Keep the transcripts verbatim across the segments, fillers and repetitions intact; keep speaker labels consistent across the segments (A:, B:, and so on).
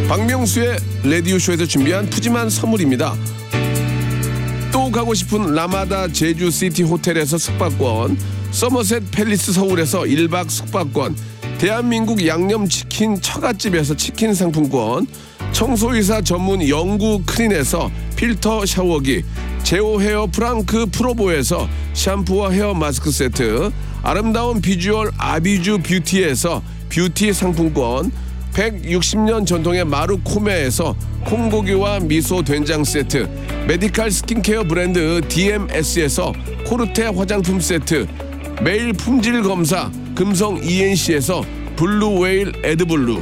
A: 박명수의 라디오쇼에서 준비한 푸짐한 선물입니다. 또 가고 싶은 라마다 제주시티 호텔에서 숙박권, 서머셋 팰리스 서울에서 일 박 숙박권, 대한민국 양념치킨 처갓집에서 치킨 상품권, 청소이사 전문 영구 크린에서 필터 샤워기, 제오 헤어 프랑크 프로보에서 샴푸와 헤어 마스크 세트, 아름다운 비주얼 아비주 뷰티에서 뷰티 상품권, 백육십 년 전통의 마루코메에서 콩고기와 미소 된장 세트, 메디칼 스킨케어 브랜드 디엠에스에서 코르테 화장품 세트, 매일 품질 검사 금성 이엔씨에서 블루웨일 에드블루,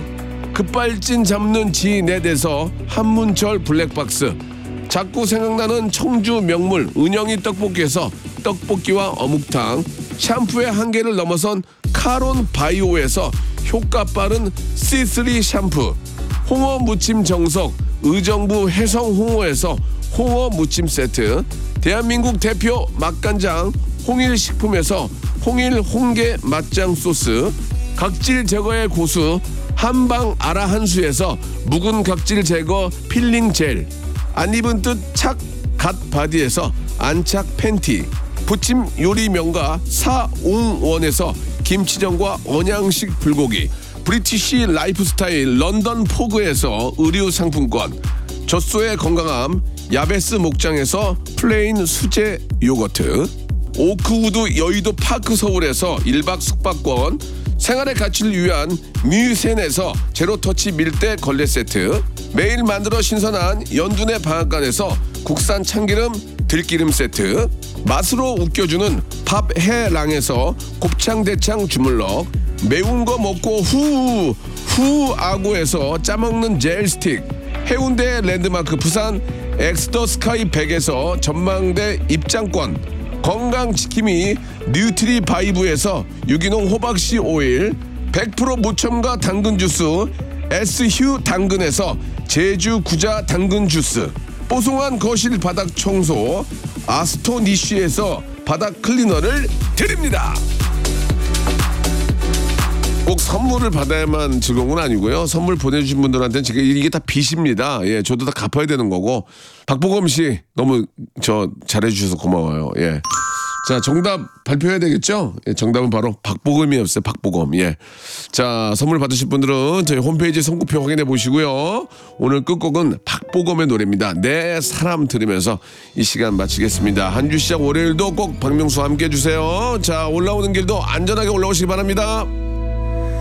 A: 급발진 잡는 지넷에서 한문철 블랙박스, 자꾸 생각나는 청주 명물 은영이 떡볶이에서 떡볶이와 어묵탕, 샴푸의 한계를 넘어선 카론 바이오에서 효과 빠른 씨쓰리 샴푸, 홍어 무침 정석 의정부 해성 홍어에서 홍어 무침 세트, 대한민국 대표 맛간장 홍일식품에서 홍일 홍게 맛장 소스, 각질 제거의 고수 한방 아라 한수에서 묵은 각질 제거 필링 젤, 안 입은 뜻 착 갓 바디에서 안착 팬티, 부침 요리 명가 사웅원에서 김치전과 언양식 불고기, 브리티시 라이프스타일 런던 포그에서 의류 상품권, 젖소의 건강함 야베스 목장에서 플레인 수제 요거트, 오크우드 여의도 파크 서울에서 일 박 숙박권, 생활의 가치를 위한 뮤센에서 제로터치 밀대 걸레 세트, 매일 만들어 신선한 연두네 방앗간에서 국산 참기름 들기름 세트, 맛으로 웃겨주는 밥해랑에서 곱창 대창 주물럭, 매운 거 먹고 후 후아고에서 짜먹는 젤 스틱, 해운대 랜드마크 부산 엑스더 스카이 백에서 전망대 입장권, 건강지킴이 뉴트리 바이브에서 유기농 호박씨 오일, 백 퍼센트 무첨가 당근 주스 에스휴 당근에서 제주 구자 당근 주스, 뽀송한 거실 바닥 청소 아스토니쉬에서 바닥 클리너를 드립니다. 꼭 선물을 받아야만 즐거운 건 아니고요. 선물 보내주신 분들한테는 지금 이게 다 빚입니다. 예, 저도 다 갚아야 되는 거고. 박보검 씨 너무 저 잘해주셔서 고마워요. 예. 자, 정답 발표해야 되겠죠? 예, 정답은 바로 박보검이었어요. 박보검. 예. 자, 선물 받으실 분들은 저희 홈페이지 선곡표 확인해 보시고요. 오늘 끝곡은 박보검의 노래입니다. 내 사람 들으면서 이 시간 마치겠습니다. 한 주 시작 월요일도 꼭 박명수와 함께 해주세요. 자, 올라오는 길도 안전하게 올라오시기 바랍니다.